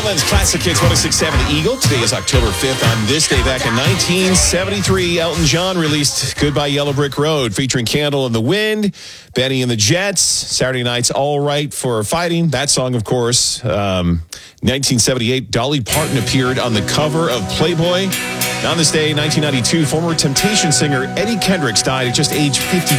Portland's Classic Hits 106.7 The Eagle. Today is October 5th. On this day back in 1973, Elton John released Goodbye Yellow Brick Road, featuring Candle in the Wind, Benny and the Jets, Saturday Night's All Right for Fighting. That song, of course. 1978, Dolly Parton appeared on the cover of Playboy. On this day, 1992, former Temptation singer Eddie Kendricks died at just age 50.